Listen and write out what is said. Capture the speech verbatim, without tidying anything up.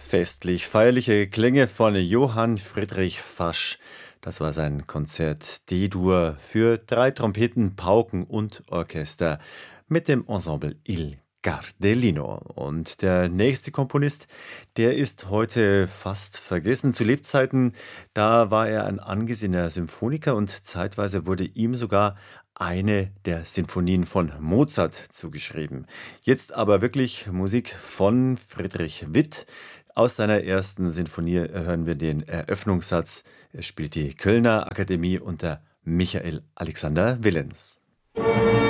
Festlich feierliche Klänge von Johann Friedrich Fasch. Das war sein Konzert D-Dur für drei Trompeten, Pauken und Orchester mit dem Ensemble Il Gardellino. Und der nächste Komponist, der ist heute fast vergessen. Zu Lebzeiten, da war er ein angesehener Symphoniker und zeitweise wurde ihm sogar eine der Sinfonien von Mozart zugeschrieben. Jetzt aber wirklich Musik von Friedrich Witt. Aus seiner ersten Sinfonie hören wir den Eröffnungssatz. Er spielt die Kölner Akademie unter Michael Alexander Willens.